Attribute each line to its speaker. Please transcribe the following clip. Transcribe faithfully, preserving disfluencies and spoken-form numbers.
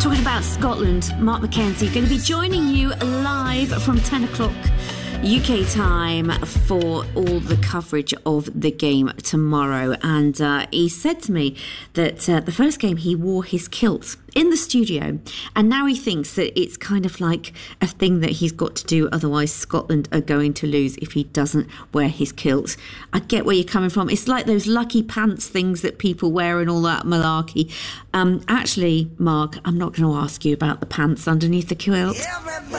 Speaker 1: Talking about Scotland, Mark Mackenzie going to be joining you live from ten o'clock U K time for all the coverage of the game tomorrow. And uh, he said to me that uh, the first game he wore his kilt in the studio, and now he thinks that it's kind of like a thing that he's got to do, otherwise Scotland are going to lose if he doesn't wear his kilt. I get where you're coming from. It's like those lucky pants things that people wear and all that malarkey. Um, actually, Mark, I'm not going to ask you about the pants underneath the kilt.